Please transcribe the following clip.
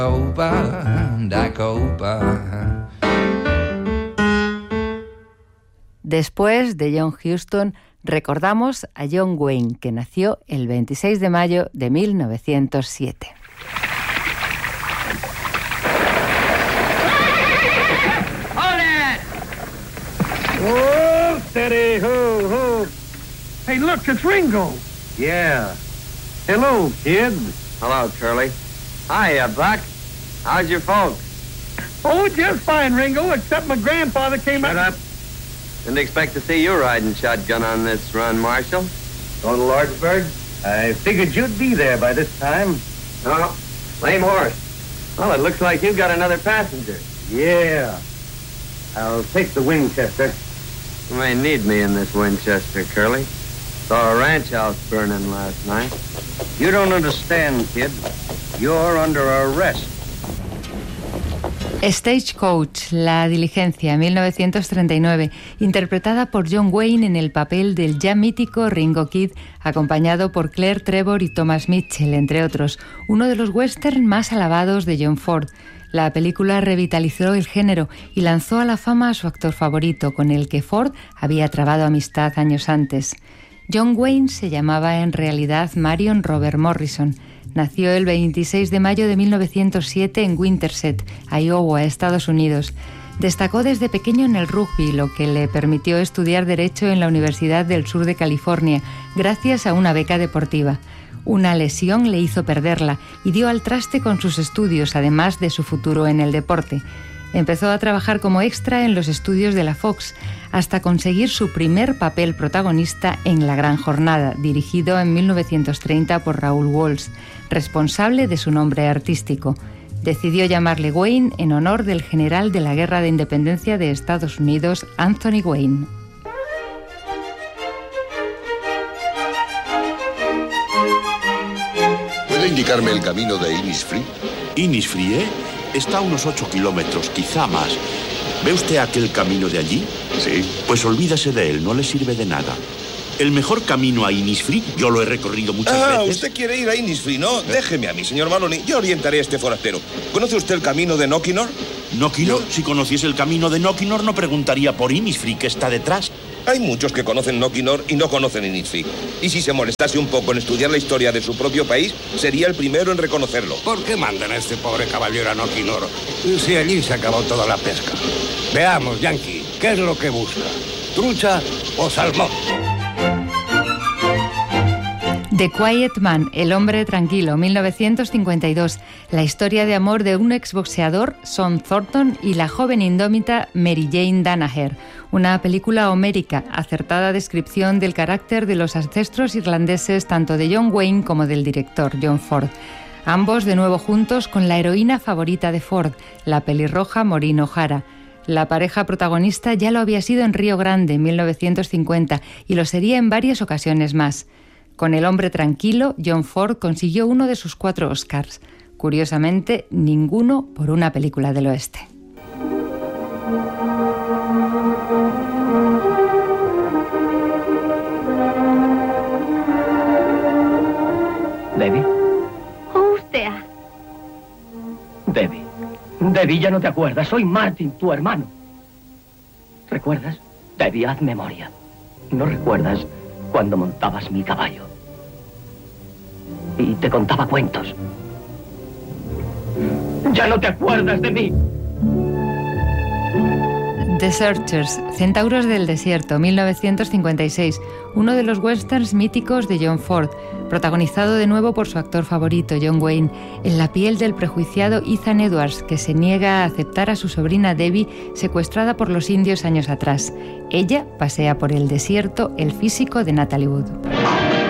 Después de John Huston, recordamos a John Wayne, que nació el 26 de mayo de 1907. Oh, steady, ho, ho. Hey, look, it's Ringo. Yeah. Hello, kid. Hello, Curly. Hiya, Buck. How's your folks? Oh, just fine, Ringo, except my grandfather came Shut up. Didn't expect to see you riding shotgun on this run, Marshal. Going to Lordsburg? I figured you'd be there by this time. No, lame horse. Well, it looks like you've got another passenger. Yeah. I'll take the Winchester. You may need me in this Winchester, Curly. Saw a ranch house burning last night. You don't understand, kid. You're under arrest. Stagecoach, La Diligencia, 1939, interpretada por John Wayne en el papel del ya mítico Ringo Kid, acompañado por Claire Trevor y Thomas Mitchell, entre otros, uno de los westerns más alabados de John Ford. La película revitalizó el género y lanzó a la fama a su actor favorito, con el que Ford había trabado amistad años antes. John Wayne se llamaba en realidad Marion Robert Morrison. Nació el 26 de mayo de 1907 en Winterset, Iowa, Estados Unidos. Destacó desde pequeño en el rugby, lo que le permitió estudiar Derecho en la Universidad del Sur de California, gracias a una beca deportiva. Una lesión le hizo perderla y dio al traste con sus estudios, además de su futuro en el deporte. Empezó a trabajar como extra en los estudios de la Fox, hasta conseguir su primer papel protagonista en La Gran Jornada, dirigido en 1930 por Raoul Walsh, responsable de su nombre artístico. Decidió llamarle Wayne en honor del general de la Guerra de Independencia de Estados Unidos, Anthony Wayne. ¿Puede indicarme el camino de Innisfree? Innisfree, ¿eh? Está a unos 8 kilómetros, quizá más. ¿Ve usted aquel camino de allí? Sí. Pues olvídese de él, no le sirve de nada. El mejor camino a Innisfree, yo lo he recorrido muchas veces. Usted quiere ir a Innisfree, ¿no? Déjeme a mí, señor Maloney. Yo orientaré a este forastero. ¿Conoce usted el camino de Knockinor? ¿Knockinor? Si conociese el camino de Knockinor, no preguntaría por Innisfree, que está detrás. Hay muchos que conocen Knockinor y no conocen Innisfree. Y si se molestase un poco en estudiar la historia de su propio país, sería el primero en reconocerlo. ¿Por qué mandan a este pobre caballero a Knockinor si allí se acabó toda la pesca? Veamos, Yankee, ¿qué es lo que busca? ¿Trucha o salmón? The Quiet Man, El hombre tranquilo, 1952. La historia de amor de un exboxeador, Son Thornton, y la joven indómita Mary Jane Danaher. Una película homérica, acertada descripción del carácter de los ancestros irlandeses tanto de John Wayne como del director John Ford. Ambos de nuevo juntos con la heroína favorita de Ford, la pelirroja Maureen O'Hara. La pareja protagonista ya lo había sido en Río Grande, en 1950, y lo sería en varias ocasiones más. Con El hombre tranquilo, John Ford consiguió uno de sus 4 Oscars. Curiosamente, ninguno por una película del oeste. ¿Debbie? Oh, usted. Debbie. Debbie, ya no te acuerdas. Soy Martin, tu hermano. ¿Recuerdas? Debbie, haz memoria. ¿No recuerdas cuando montabas mi caballo? Y te contaba cuentos. ¿Ya no te acuerdas de mí? The Searchers, Centauros del Desierto, 1956, uno de los westerns míticos de John Ford, protagonizado de nuevo por su actor favorito, John Wayne, en la piel del prejuiciado Ethan Edwards, que se niega a aceptar a su sobrina Debbie, secuestrada por los indios años atrás. Ella pasea por el desierto el físico de Natalie Wood.